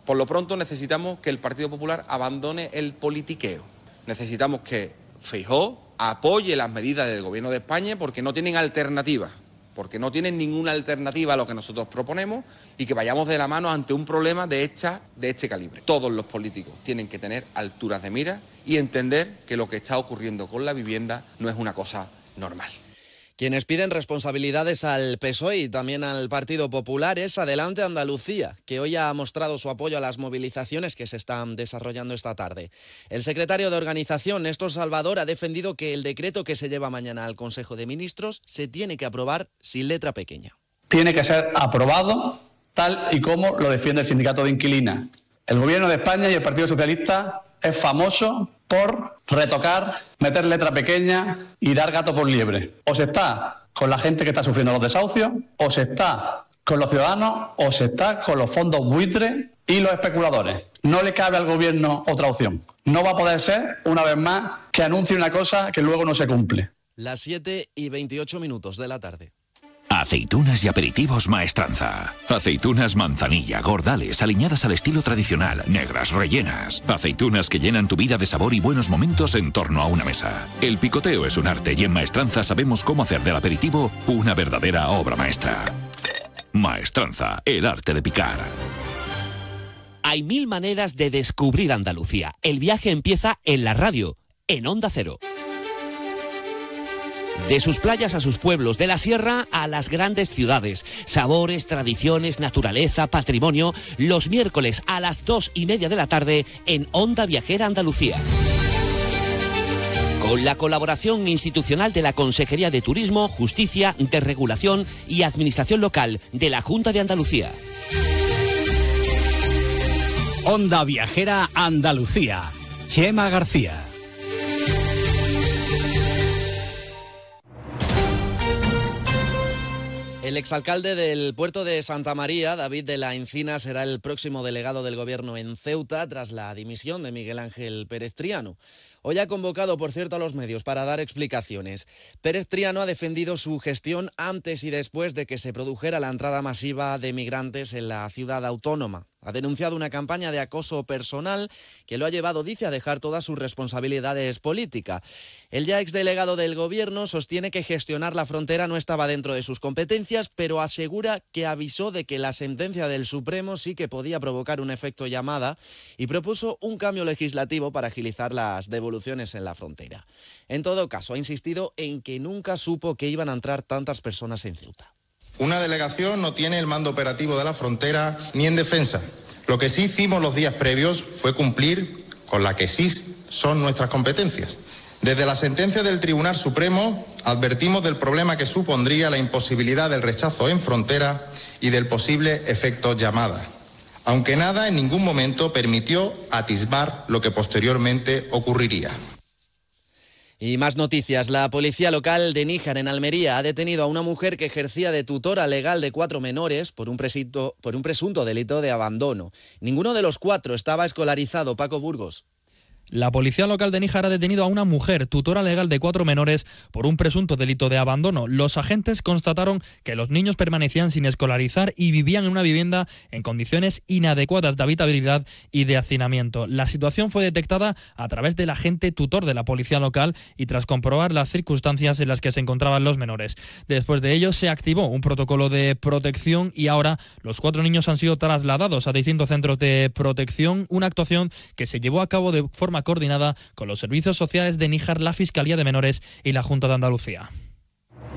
Por lo pronto necesitamos que el Partido Popular abandone el politiqueo. Necesitamos que Feijóo apoye las medidas del Gobierno de España porque no tienen alternativa, porque no tienen ninguna alternativa a lo que nosotros proponemos y que vayamos de la mano ante un problema de este calibre. Todos los políticos tienen que tener alturas de mira y entender que lo que está ocurriendo con la vivienda no es una cosa normal. Quienes piden responsabilidades al PSOE y también al Partido Popular es Adelante Andalucía, que hoy ha mostrado su apoyo a las movilizaciones que se están desarrollando esta tarde. El secretario de organización, Néstor Salvador, ha defendido que el decreto que se lleva mañana al Consejo de Ministros se tiene que aprobar sin letra pequeña. Tiene que ser aprobado tal y como lo defiende el sindicato de inquilinas. El Gobierno de España y el Partido Socialista es famoso por retocar, meter letra pequeña y dar gato por liebre. O se está con la gente que está sufriendo los desahucios, o se está con los ciudadanos, o se está con los fondos buitres y los especuladores. No le cabe al Gobierno otra opción. No va a poder ser, una vez más, que anuncie una cosa que luego no se cumple. Las 7:28 de la tarde. Aceitunas y aperitivos Maestranza. Aceitunas manzanilla, gordales, aliñadas al estilo tradicional, negras, rellenas. Aceitunas que llenan tu vida de sabor y buenos momentos en torno a una mesa. El picoteo es un arte y en Maestranza sabemos cómo hacer del aperitivo una verdadera obra maestra. Maestranza, el arte de picar. Hay 1000 maneras de descubrir Andalucía. El viaje empieza en la radio, en Onda Cero. De sus playas a sus pueblos, de la sierra a las grandes ciudades. Sabores, tradiciones, naturaleza, patrimonio. Los miércoles a las 2:30 de la tarde en Onda Viajera Andalucía. Con la colaboración institucional de la Consejería de Turismo, Justicia, Desregulación y Administración Local de la Junta de Andalucía. Onda Viajera Andalucía. Chema García. El exalcalde del puerto de Santa María, David de la Encina, será el próximo delegado del Gobierno en Ceuta tras la dimisión de Miguel Ángel Pérez Triano. Hoy ha convocado, por cierto, a los medios para dar explicaciones. Pérez Triano ha defendido su gestión antes y después de que se produjera la entrada masiva de migrantes en la ciudad autónoma. Ha denunciado una campaña de acoso personal que lo ha llevado, dice, a dejar todas sus responsabilidades políticas. El ya exdelegado del Gobierno sostiene que gestionar la frontera no estaba dentro de sus competencias, pero asegura que avisó de que la sentencia del Supremo sí que podía provocar un efecto llamada y propuso un cambio legislativo para agilizar las devoluciones en la frontera. En todo caso, ha insistido en que nunca supo que iban a entrar tantas personas en Ceuta. Una delegación no tiene el mando operativo de la frontera ni en defensa. Lo que sí hicimos los días previos fue cumplir con la que sí son nuestras competencias. Desde la sentencia del Tribunal Supremo advertimos del problema que supondría la imposibilidad del rechazo en frontera y del posible efecto llamada, aunque nada en ningún momento permitió atisbar lo que posteriormente ocurriría. Y más noticias. La policía local de Níjar, en Almería, ha detenido a una mujer que ejercía de tutora legal de 4 menores por un presunto delito de abandono. Ninguno de los 4 estaba escolarizado. Paco Burgos. La policía local de Níjar ha detenido a una mujer, tutora legal de 4 menores, por un presunto delito de abandono. Los agentes constataron que los niños permanecían sin escolarizar y vivían en una vivienda en condiciones inadecuadas de habitabilidad y de hacinamiento. La situación fue detectada a través del agente tutor de la policía local y tras comprobar las circunstancias en las que se encontraban los menores. Después de ello se activó un protocolo de protección y ahora los 4 niños han sido trasladados a distintos centros de protección, una actuación que se llevó a cabo de forma coordinada con los servicios sociales de Níjar, la Fiscalía de Menores y la Junta de Andalucía.